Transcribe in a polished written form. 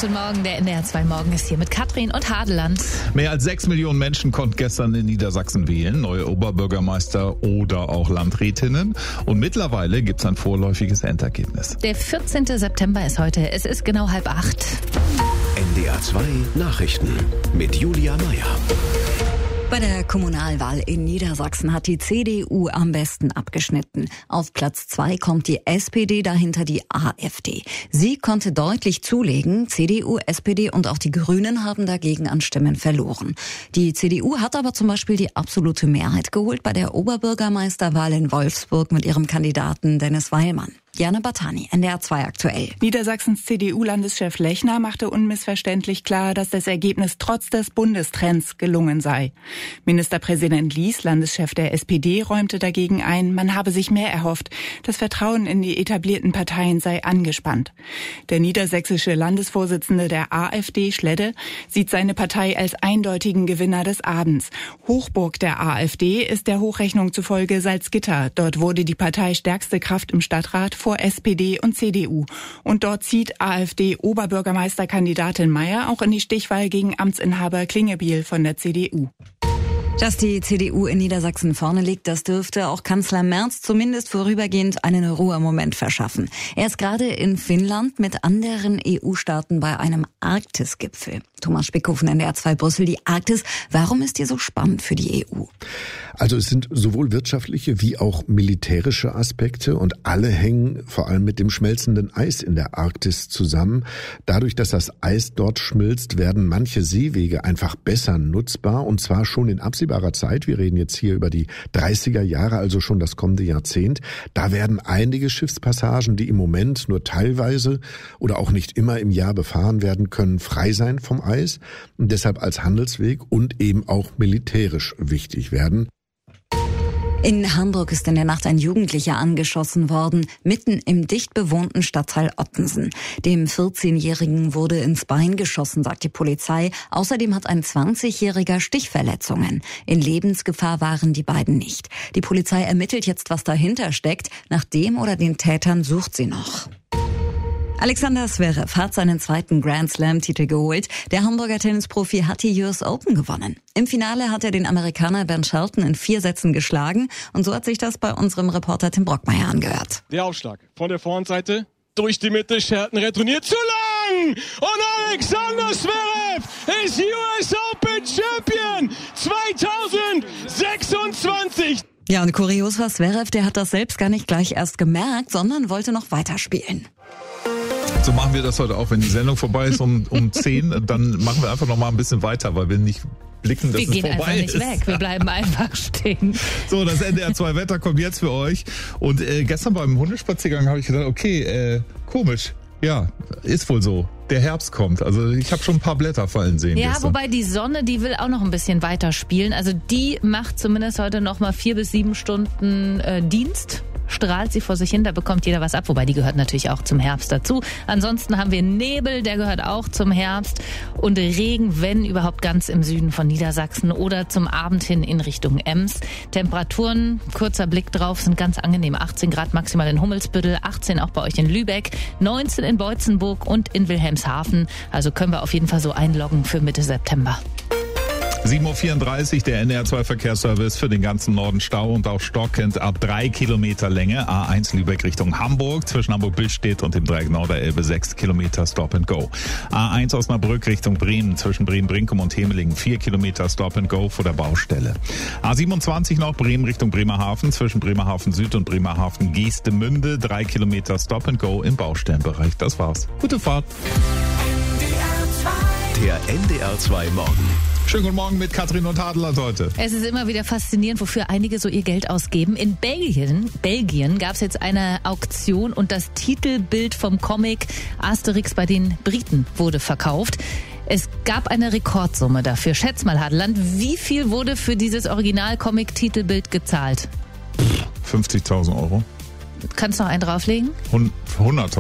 Guten Morgen, der NDR 2 Morgen ist hier mit Katrin und Hadeland. Mehr als 6 Millionen Menschen konnten gestern in Niedersachsen wählen, neue Oberbürgermeister oder auch Landrätinnen. Und mittlerweile gibt es ein vorläufiges Endergebnis. Der 14. September ist heute, es ist genau 7:30. NDR 2 Nachrichten mit Julia Meyer. Bei der Kommunalwahl in Niedersachsen hat die CDU am besten abgeschnitten. Auf Platz 2 kommt die SPD, dahinter die AfD. Sie konnte deutlich zulegen. CDU, SPD und auch die Grünen haben dagegen an Stimmen verloren. Die CDU hat aber zum Beispiel die absolute Mehrheit geholt bei der Oberbürgermeisterwahl in Wolfsburg mit ihrem Kandidaten Dennis Weilmann. Jana Batani, NDR 2 aktuell. Niedersachsens CDU-Landeschef Lechner machte unmissverständlich klar, dass das Ergebnis trotz des Bundestrends gelungen sei. Ministerpräsident Lies, Landeschef der SPD, räumte dagegen ein, man habe sich mehr erhofft. Das Vertrauen in die etablierten Parteien sei angespannt. Der niedersächsische Landesvorsitzende der AfD, Schledde, sieht seine Partei als eindeutigen Gewinner des Abends. Hochburg der AfD ist der Hochrechnung zufolge Salzgitter. Dort wurde die Partei stärkste Kraft im Stadtrat vor SPD und CDU. Und dort zieht AfD-Oberbürgermeisterkandidatin Mayer auch in die Stichwahl gegen Amtsinhaber Klingebiel von der CDU. Dass die CDU in Niedersachsen vorne liegt, das dürfte auch Kanzler Merz zumindest vorübergehend einen Ruhemoment verschaffen. Er ist gerade in Finnland mit anderen EU-Staaten bei einem Arktis-Gipfel. Thomas Spickhofen, NDR 2 Brüssel, die Arktis. Warum ist die so spannend für die EU? Also es sind sowohl wirtschaftliche wie auch militärische Aspekte und alle hängen vor allem mit dem schmelzenden Eis in der Arktis zusammen. Dadurch, dass das Eis dort schmilzt, werden manche Seewege einfach besser nutzbar und zwar schon in absehbarer Zeit. Wir reden jetzt hier über die 30er Jahre, also schon das kommende Jahrzehnt. Da werden einige Schiffspassagen, die im Moment nur teilweise oder auch nicht immer im Jahr befahren werden können, frei sein vom Eis und deshalb als Handelsweg und eben auch militärisch wichtig werden. In Hamburg ist in der Nacht ein Jugendlicher angeschossen worden, mitten im dicht bewohnten Stadtteil Ottensen. Dem 14-Jährigen wurde ins Bein geschossen, sagt die Polizei. Außerdem hat ein 20-Jähriger Stichverletzungen. In Lebensgefahr waren die beiden nicht. Die Polizei ermittelt jetzt, was dahinter steckt. Nach dem oder den Tätern sucht sie noch. Alexander Zverev hat seinen zweiten Grand-Slam-Titel geholt. Der Hamburger Tennisprofi hat die US Open gewonnen. Im Finale hat er den Amerikaner Ben Shelton in 4 Sätzen geschlagen. Und so hat sich das bei unserem Reporter Tim Brockmeier angehört. Der Aufschlag von der Vorhandseite durch die Mitte. Shelton retourniert zu lang. Und Alexander Zverev ist US Open Champion 2026. Ja, und kurios war Zverev, der hat das selbst gar nicht gleich erst gemerkt, sondern wollte noch weiterspielen. So machen wir das heute auch, wenn die Sendung vorbei ist um 10, dann machen wir einfach noch mal ein bisschen weiter, weil wir nicht blicken, dass es vorbei ist. Wir gehen einfach nicht weg, wir bleiben einfach stehen. So, das NDR 2 Wetter kommt jetzt für euch. Und gestern beim Hundespaziergang habe ich gedacht, okay, komisch. Ja, ist wohl so. Der Herbst kommt. Also ich habe schon ein paar Blätter fallen sehen. Ja, gestern. Wobei die Sonne, die will auch noch ein bisschen weiter spielen. Also die macht zumindest heute noch mal 4 bis 7 Stunden Dienst. Strahlt sie vor sich hin, da bekommt jeder was ab. Wobei die gehört natürlich auch zum Herbst dazu. Ansonsten haben wir Nebel, der gehört auch zum Herbst. Und Regen, wenn überhaupt ganz im Süden von Niedersachsen oder zum Abend hin in Richtung Ems. Temperaturen, kurzer Blick drauf, sind ganz angenehm. 18 Grad maximal in Hummelsbüttel, 18 auch bei euch in Lübeck, 19 in Beutzenburg und in Wilhelmshaven. Also können wir auf jeden Fall so einloggen für Mitte September. 7.34 Uhr, der NDR 2 Verkehrsservice für den ganzen Norden Stau und auch stockend ab 3 Kilometer Länge. A1 Lübeck Richtung Hamburg, zwischen Hamburg-Billstedt und dem Dreieck Norderelbe 6 Kilometer Stop and Go. A1 Osnabrück Richtung Bremen, zwischen Bremen-Brinkum und Hemelingen 4 Kilometer Stop and Go vor der Baustelle. A27 noch Bremen Richtung Bremerhaven, zwischen Bremerhaven Süd und Bremerhaven Geestemünde 3 Kilometer Stop and Go im Baustellenbereich. Das war's. Gute Fahrt. Der NDR 2 Morgen. Schönen guten Morgen mit Katrin und Hadeland heute. Es ist immer wieder faszinierend, wofür einige so ihr Geld ausgeben. In Belgien gab es jetzt eine Auktion und das Titelbild vom Comic Asterix bei den Briten wurde verkauft. Es gab eine Rekordsumme dafür. Schätz mal, Hadeland, wie viel wurde für dieses Original-Comic-Titelbild gezahlt? 50.000 Euro. Kannst du noch einen drauflegen? 100.000